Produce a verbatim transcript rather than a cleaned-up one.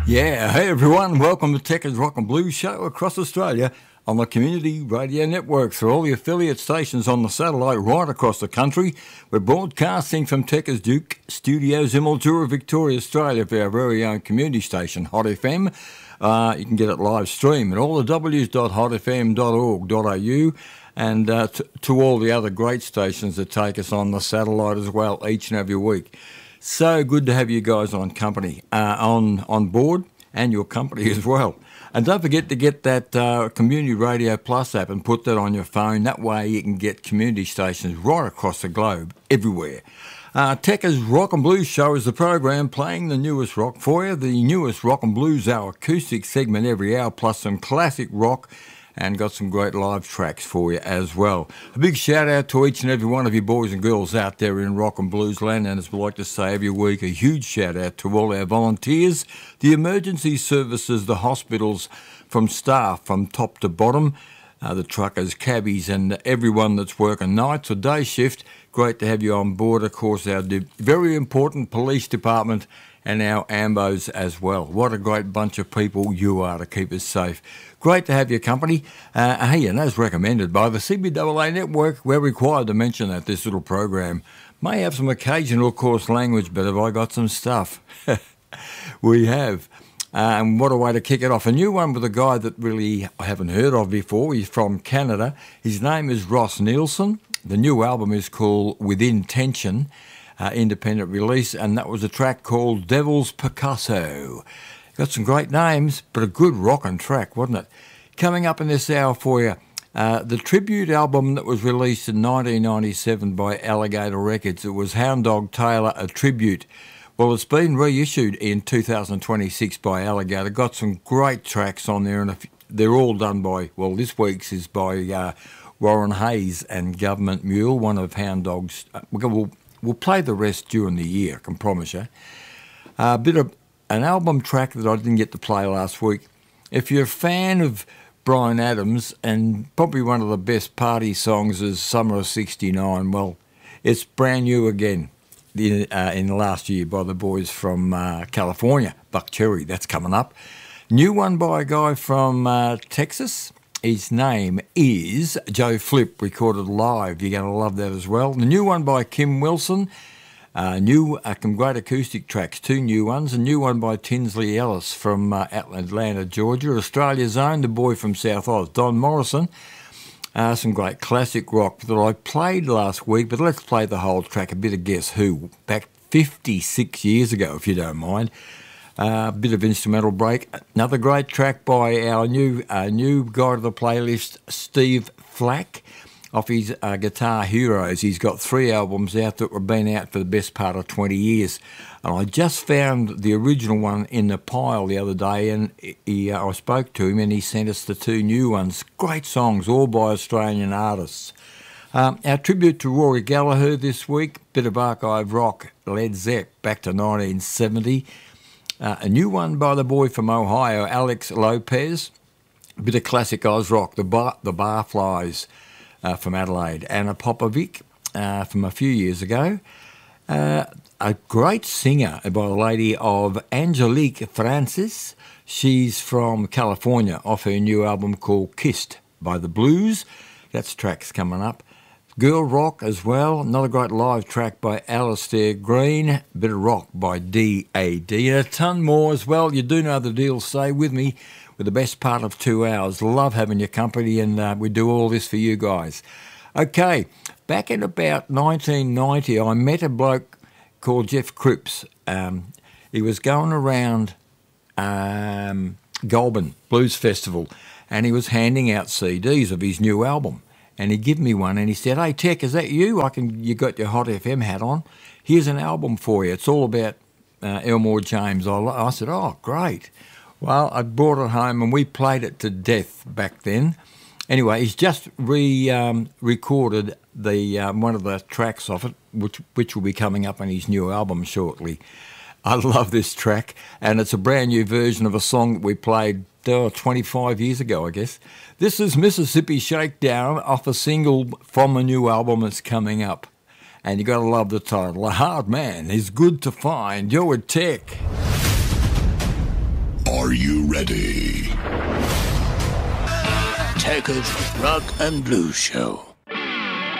Yeah, hey everyone, welcome to Techers Rock and Blues Show across Australia on the Community Radio Network through all the affiliate stations on the satellite right across the country. We're broadcasting from Techers Duke Studios in Mildura, Victoria, Australia for our very own community station, Hot F M. Uh, you can get it live stream at all the w's dot hot f m dot org dot a u and uh, t- to all the other great stations that take us on the satellite as well each and every week. So good to have you guys on company, uh, on on board, and your company as well. And don't forget to get that uh, Community Radio Plus app and put that on your phone. That way you can get community stations right across the globe, everywhere. Uh, Techers Rock and Blues Show is the program playing the newest rock for you. The newest Rock and Blues, our acoustic segment every hour, plus some classic rock, and got some great live tracks for you as well. A big shout out to each and every one of you boys and girls out there in rock and blues land, and as we like to say every week, a huge shout out to all our volunteers, the emergency services, the hospitals, from staff from top to bottom, uh, the truckers, cabbies, and everyone that's working nights or day shift. Great to have you on board. Of course, our very important police department and our ambos as well. What a great bunch of people you are to keep us safe. Great to have your company. Uh, hey, and as recommended by the C B A A Network, we're required to mention that this little program may have some occasional coarse language, but have I got some stuff? We have. Uh, and what a way to kick it off. A new one with a guy that really I haven't heard of before. He's from Canada. His name is Ross Nielsen. The new album is called Within Tension, uh, independent release, and that was a track called Devil's Picasso. Got some great names, but a good rockin' track, wasn't it? Coming up in this hour for you, uh, the tribute album that was released in nineteen ninety-seven by Alligator Records. It was Hound Dog Taylor, a tribute. Well, it's been reissued in two thousand twenty-six by Alligator. Got some great tracks on there, and they're all done by, well, this week's is by uh, Warren Hayes and Government Mule, one of Hound Dog's. Uh, we'll, we'll play the rest during the year, I can promise you. A uh, bit of an album track that I didn't get to play last week. If you're a fan of Bryan Adams, and probably one of the best party songs is Summer of sixty-nine, well, it's brand new again in, uh, in the last year by the boys from uh, California, Buck Cherry, that's coming up. New one by a guy from uh, Texas. His name is Joe Flip, recorded live. You're going to love that as well. The new one by Kim Wilson. Uh, new, uh, some great acoustic tracks, two new ones. A new one by Tinsley Ellis from uh, Atlanta, Georgia. Australia's own, the boy from South Oz, Don Morrison. Uh, some great classic rock that I played last week, but let's play the whole track, a bit of Guess Who, back fifty-six years ago, if you don't mind. A uh, bit of instrumental break. Another great track by our new uh, new guy to the playlist, Steve Flack. Off his uh, Guitar Heroes. He's got three albums out that were been out for the best part of twenty years. And I just found the original one in the pile the other day, and he, uh, I spoke to him and he sent us the two new ones. Great songs, all by Australian artists. Um, our tribute to Rory Gallagher this week, bit of archive rock, Led Zepp, back to nineteen seventy. Uh, a new one by the boy from Ohio, Alex Lopez. A bit of classic Oz rock, the, bar, the Barflies. Uh, from Adelaide, Anna Popovic uh, from a few years ago. Uh, a great singer by the lady of Angelique Francis. She's from California, off her new album called Kissed by the Blues. That's tracks coming up. Girl rock as well. Another great live track by Alistair Green. Bit of rock by D A D. And a ton more as well. You do know the deal. Stay with me with the best part of two hours. Love having your company, and uh, we do all this for you guys. Okay, back in about nineteen ninety, I met a bloke called Jeff Cripps. Um, he was going around um, Goulburn Blues Festival, and he was handing out C Ds of his new album. And he gave me one, and he said, "Hey, Tech, is that you? I can. You got your Hot F M hat on. Here's an album for you. It's all about uh, Elmore James." I, I said, "Oh, great." Well, I brought it home, and we played it to death back then. Anyway, he's just re um, recorded the um, one of the tracks off it, which which will be coming up on his new album shortly. I love this track, and it's a brand new version of a song that we played oh, twenty-five years ago, I guess. This is Mississippi Shakedown off a single from a new album that's coming up. And you got to love the title. A Hard Man is Good to Find. You're with Tech. Are you ready? Tekka's Rock and Blues Show.